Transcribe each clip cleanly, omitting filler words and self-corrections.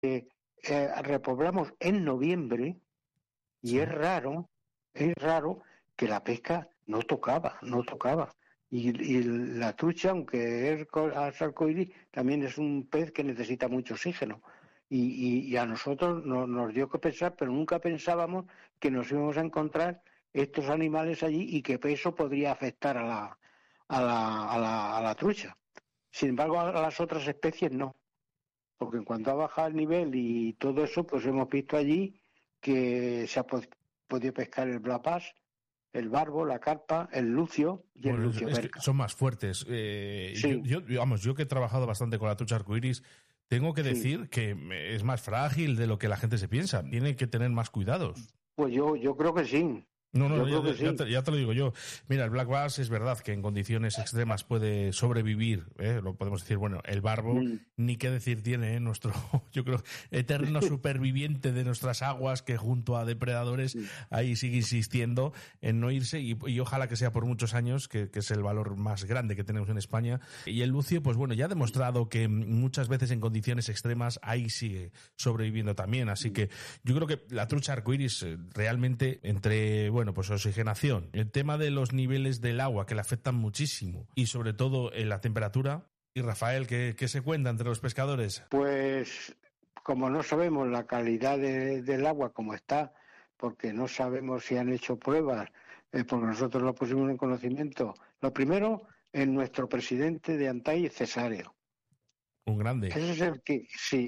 repoblamos en noviembre y Sí. es raro que la pesca no tocaba. Y la trucha, aunque es arcoíris, también es un pez que necesita mucho oxígeno. Y a nosotros nos dio que pensar, pero nunca pensábamos que nos íbamos a encontrar estos animales allí y que eso podría afectar a la trucha. Sin embargo, a las otras especies no, porque en cuanto ha bajado el nivel y todo eso, pues hemos visto allí que se ha podido pescar el black bass, el barbo, la carpa, el lucio y el Bueno, lucio es que perca. son más fuertes. Sí, Yo que he trabajado bastante con la trucha arcoíris, tengo que sí. decir que es más frágil de lo que la gente se piensa. Tiene que tener más cuidados. Pues yo creo que sí. No, Yo no, creo que sí. ya te lo digo yo. Mira, el black bass es verdad que en condiciones extremas puede sobrevivir, lo podemos decir, bueno, el barbo, Mm. ni qué decir tiene, nuestro, yo creo, eterno superviviente de nuestras aguas que junto a depredadores ahí sigue insistiendo en no irse y ojalá que sea por muchos años, que es el valor más grande que tenemos en España. Y el lucio, pues bueno, ya ha demostrado que muchas veces en condiciones extremas ahí sigue sobreviviendo también. Así que yo creo que la trucha arcoíris realmente entre, bueno, pues oxigenación, el tema de los niveles del agua que le afectan muchísimo y sobre todo en la temperatura. Y Rafael, ¿qué se cuenta entre los pescadores? Pues como no sabemos la calidad del agua como está, porque no sabemos si han hecho pruebas, porque nosotros lo pusimos en conocimiento. Lo primero, en nuestro presidente de Antay, Cesario. Un grande. Ese es el que, sí,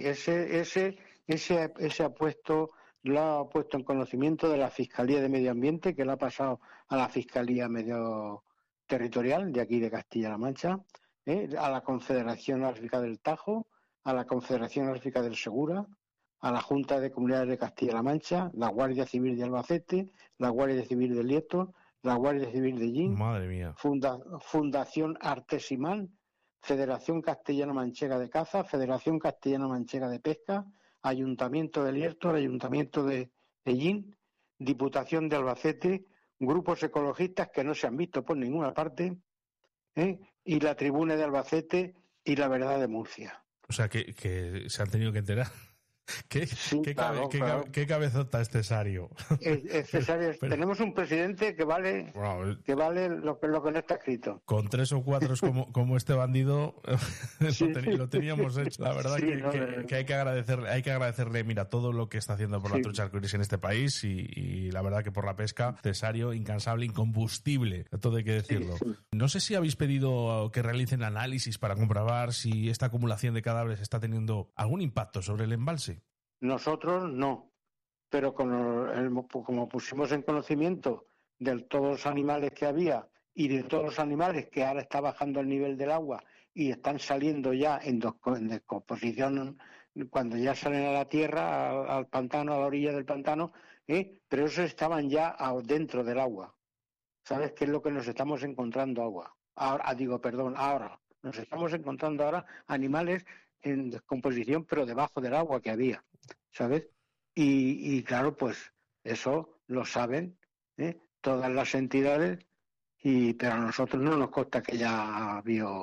ese lo ha puesto en conocimiento de la Fiscalía de Medio Ambiente, que lo ha pasado a la Fiscalía Medio Territorial de aquí de Castilla-La Mancha, a la Confederación Álfica del Tajo, a la Confederación Álfica del Segura, a la Junta de Comunidades de Castilla-La Mancha, la Guardia Civil de Albacete, la Guardia Civil de Lieto, la Guardia Civil de Llín, Madre mía. Fundación Artesimán, Federación Castellano-Manchega de Caza, Federación Castellano-Manchega de Pesca, Ayuntamiento de Lierto, el Ayuntamiento de Ellín, Diputación de Albacete, grupos ecologistas que no se han visto por ninguna parte, y la Tribuna de Albacete y la Verdad de Murcia. O sea, que se han tenido que enterar. Sí, claro. ¿Qué cabezota es Cesario? Pero, Tenemos un presidente que vale wow, lo que no está escrito. con 3 o 4 como este bandido Sí. lo teníamos hecho. La verdad Sí, que hay que agradecerle, mira, todo lo que está haciendo por la trucha arcoíris en este país y la verdad que por la pesca, Cesario, incansable, incombustible, todo hay que decirlo. Sí. No sé si habéis pedido que realicen análisis para comprobar si esta acumulación de cadáveres está teniendo algún impacto sobre el embalse. Nosotros no, pero como pusimos en conocimiento de todos los animales que había y de todos los animales que ahora está bajando el nivel del agua y están saliendo ya en descomposición cuando ya salen a la tierra, al pantano, a la orilla del pantano, pero esos estaban ya dentro del agua. ¿Sabes qué es lo que nos estamos encontrando ahora nos estamos encontrando ahora animales en descomposición, pero debajo del agua que había, ¿sabes? Y claro, pues eso lo saben todas las entidades, pero a nosotros no nos consta que ya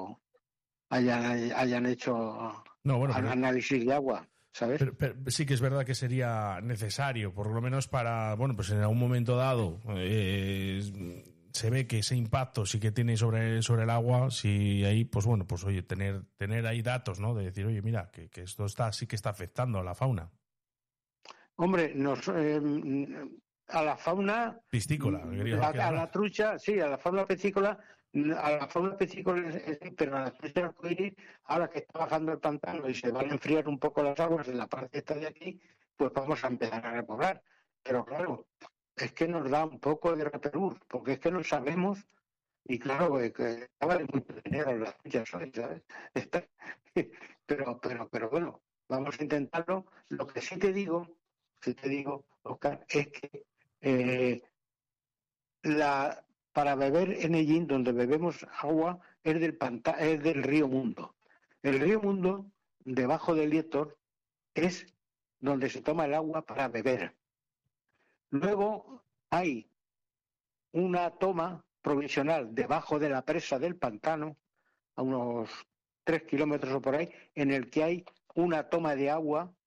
hayan hecho No, bueno, análisis de agua, ¿sabes? Pero sí que es verdad que sería necesario, por lo menos para, bueno, pues en algún momento dado se ve que ese impacto sí que tiene sobre el agua, si ahí, pues bueno, pues oye, tener ahí datos, ¿no? De decir, oye, mira, que esto sí que está afectando a la fauna. Hombre, a la fauna Piscícola, a la trucha, sí, a la fauna piscícola, pero a la trucha arcoíris, ahora que está bajando el pantano y se van a enfriar un poco las aguas en la parte esta de aquí, pues vamos a empezar a repoblar. Pero claro, es que nos da un poco de repelús, porque es que no sabemos, y claro, que vale mucho dinero las truchas, ¿sabes? Pero bueno, vamos a intentarlo. Lo que sí te digo, Oscar, es que para beber en Ellín, donde bebemos agua, es del río Mundo. El río Mundo, debajo del Lietor, es donde se toma el agua para beber. Luego hay una toma provisional debajo de la presa del pantano, a unos 3 kilómetros o por ahí, en el que hay una toma de agua